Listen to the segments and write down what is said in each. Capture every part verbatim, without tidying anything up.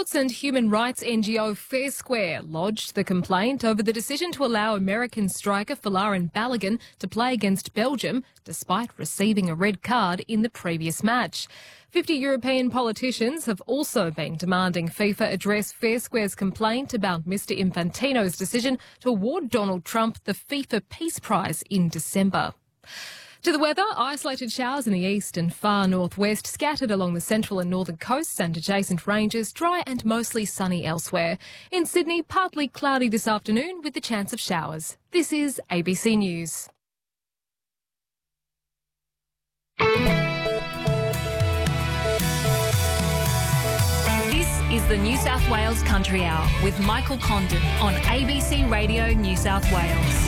Sports and human rights N G O Fair Square lodged the complaint over the decision to allow American striker Folarin Balogun to play against Belgium despite receiving a red card in the previous match. fifty European politicians have also been demanding FIFA address Fair Square's complaint about Mister Infantino's decision to award Donald Trump the FIFA Peace Prize in December. To the weather, isolated showers in the east and far northwest, scattered along the central and northern coasts and adjacent ranges, dry and mostly sunny elsewhere. In Sydney, partly cloudy this afternoon with the chance of showers. This is A B C News. This is the New South Wales Country Hour with Michael Condon on A B C Radio New South Wales.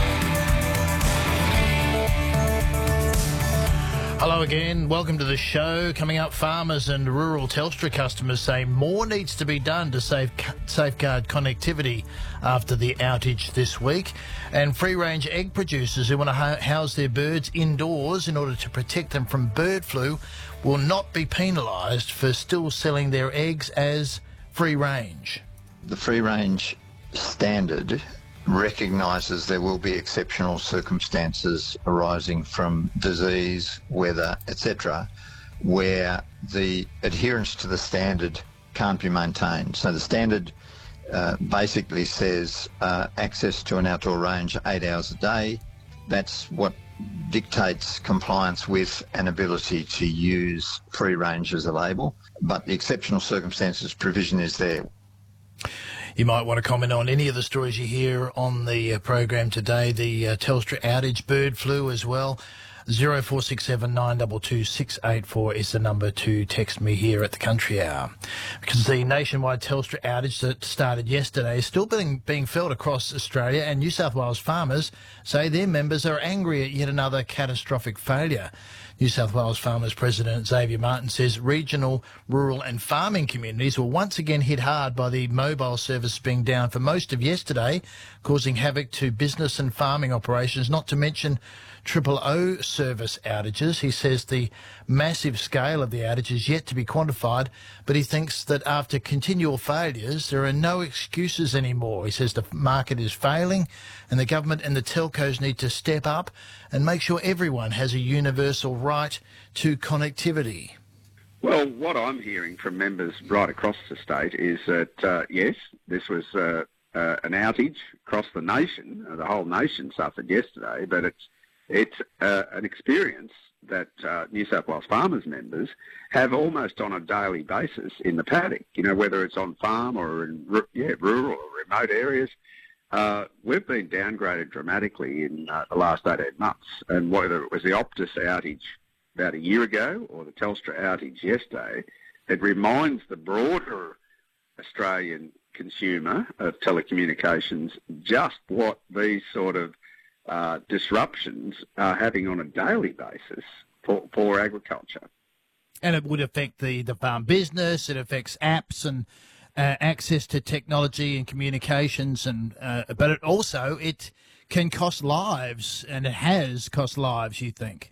Hello again, welcome to the show. Coming up, farmers and rural Telstra customers say more needs to be done to save, safeguard connectivity after the outage this week. And free-range egg producers who want to house their birds indoors in order to protect them from bird flu will not be penalised for still selling their eggs as free-range. The free-range standard recognises there will be exceptional circumstances arising from disease, weather, et cetera, where the adherence to the standard can't be maintained. So the standard uh, basically says uh, access to an outdoor range eight hours a day. That's what dictates compliance with an ability to use free range as a label, but the exceptional circumstances provision is there. You might want to comment on any of the stories you hear on the uh, program today, the uh, Telstra outage, bird flu as well. zero four six seven nine two two six eight four is the number to text me here at the Country Hour. Because the nationwide Telstra outage that started yesterday is still being, being felt across Australia, and New South Wales farmers say their members are angry at yet another catastrophic failure. New South Wales Farmers President Xavier Martin says regional, rural and farming communities were once again hit hard by the mobile service being down for most of yesterday, causing havoc to business and farming operations, not to mention Triple O service outages. He says the massive scale of the outage is yet to be quantified, but he thinks that after continual failures, there are no excuses anymore. He says the market is failing and the government and the telcos need to step up and make sure everyone has a universal right to connectivity. Well, what I'm hearing from members right across the state is that, uh, yes, this was uh, uh, an outage across the nation. Uh, the whole nation suffered yesterday, but it's It's uh, an experience that uh, New South Wales Farmers members have almost on a daily basis in the paddock. You know, whether it's on farm or in yeah, rural or remote areas, uh, we've been downgraded dramatically in uh, the last eighteen months. And whether it was the Optus outage about a year ago or the Telstra outage yesterday, it reminds the broader Australian consumer of telecommunications just what these sort of Uh, disruptions are having on a daily basis for, for agriculture. And it would affect the, the farm business, it affects apps and uh, access to technology and communications, and uh, but it also it can cost lives, and it has cost lives, you think?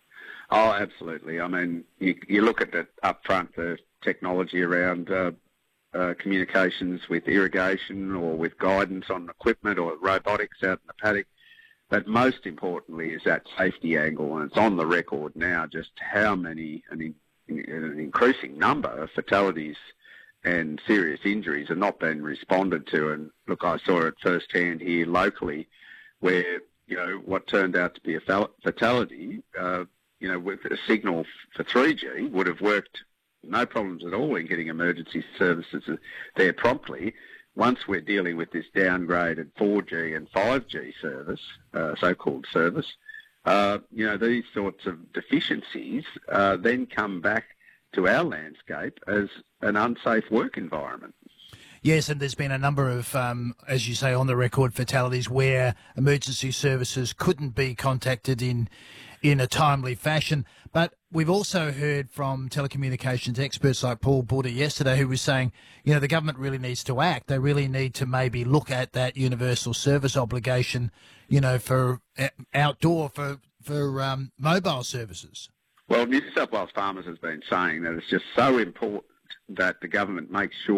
Oh, absolutely. I mean, you, you look at it up front, the technology around uh, uh, communications with irrigation or with guidance on equipment or robotics out in the paddock. But most importantly is that safety angle, and it's on the record now just how many, an, in, an increasing number of fatalities and serious injuries are not being responded to. And look, I saw it firsthand here locally where, you know, what turned out to be a fatality, uh, you know, with a signal for three G would have worked no problems at all in getting emergency services there promptly. Once we're dealing with this downgraded four G and five G service, uh, so-called service, uh, you know, these sorts of deficiencies uh, then come back to our landscape as an unsafe work environment. Yes, and there's been a number of, um, as you say, on the record fatalities where emergency services couldn't be contacted in in a timely fashion. But we've also heard from telecommunications experts like Paul Porter yesterday, who was saying, you know, the government really needs to act. They really need to maybe look at that universal service obligation, you know, for uh, outdoor, for, for um, mobile services. Well, New South Wales Farmers has been saying that it's just so important that the government makes sure